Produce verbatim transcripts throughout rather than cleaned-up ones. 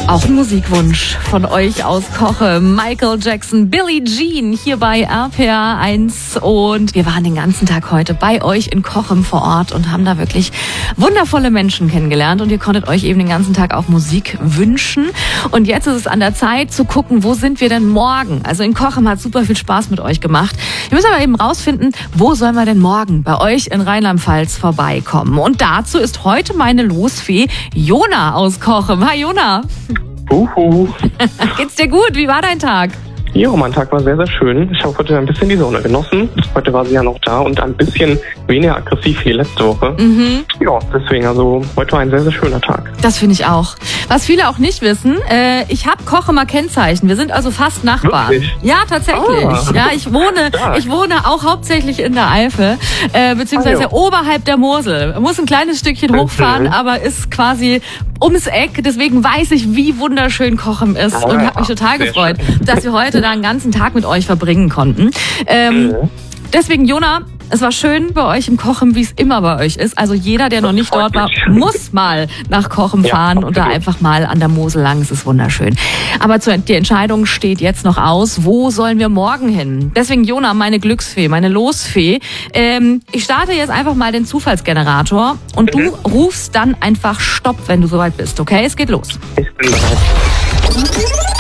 Auch ein Musikwunsch von euch aus Cochem. Michael Jackson, Billie Jean hier bei R P R eins. Und wir waren den ganzen Tag heute bei euch in Cochem vor Ort und haben da wirklich wundervolle Menschen kennengelernt. Und ihr konntet euch eben den ganzen Tag auch Musik wünschen. Und jetzt ist es an der Zeit zu gucken, wo sind wir denn morgen? Also in Cochem hat super viel Spaß mit euch gemacht. Wir müssen aber eben rausfinden, wo sollen wir denn morgen bei euch in Rheinland-Pfalz vorbeikommen? Und dazu ist heute meine Losfee Jona aus Cochem. Hi Jona. Uhu. Geht's dir gut? Wie war dein Tag? Ja, mein Tag war sehr, sehr schön. Ich habe heute ein bisschen die Sonne genossen. Heute war sie ja noch da und ein bisschen weniger aggressiv wie letzte Woche. Mhm. Ja, deswegen, also heute war ein sehr, sehr schöner Tag. Das finde ich auch. Was viele auch nicht wissen, äh, ich habe Kochemer Kennzeichen. Wir sind also fast Nachbarn. Wirklich? Ja, tatsächlich. Ah. Ja, ich wohne, ich wohne auch hauptsächlich in der Eifel, äh, beziehungsweise Ah, ja. oberhalb der Mosel. Man muss ein kleines Stückchen hochfahren, Mhm. aber ist quasi ums Eck. Deswegen weiß ich, wie wunderschön Cochem ist Ah, und ja. habe mich total Sehr gefreut, schön. dass wir heute da einen ganzen Tag mit euch verbringen konnten. Ähm, Mhm. Deswegen, Jona, es war schön bei euch im Cochem, wie es immer bei euch ist. Also jeder, der noch Das nicht freut dort war, mich. muss mal nach Cochem Ja, fahren und da absolut. einfach mal an der Mosel lang. Es ist wunderschön. Aber zu, die Entscheidung steht jetzt noch aus. Wo sollen wir morgen hin? Deswegen, Jona, meine Glücksfee, meine Losfee. Ähm, ich starte jetzt einfach mal den Zufallsgenerator und Mhm. du rufst dann einfach Stopp, wenn du soweit bist. Okay, es geht los. Ich bin bereit.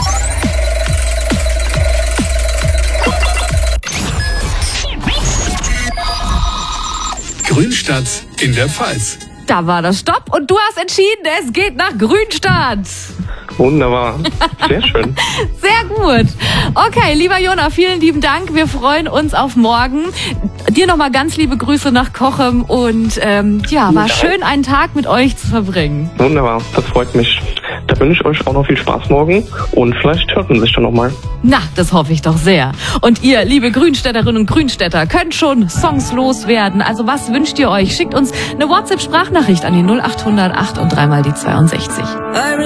Grünstadt in der Pfalz. Da war das Stopp und du hast entschieden, es geht nach Grünstadt. Wunderbar. Sehr schön. Sehr gut. Okay, lieber Jona, vielen lieben Dank. Wir freuen uns auf morgen. Dir nochmal ganz liebe Grüße nach Cochem und ähm, ja, war Dank. schön, einen Tag mit euch zu verbringen. Wunderbar. Das freut mich. Da wünsche ich euch auch noch viel Spaß morgen und vielleicht hört man sich dann nochmal. Na, das hoffe ich doch sehr. Und ihr, liebe Grünstädterinnen und Grünstädter, könnt schon Songs loswerden. Also was wünscht ihr euch? Schickt uns eine WhatsApp-Sprachnachricht an die null acht hundert acht und dreimal die zweiundsechzig.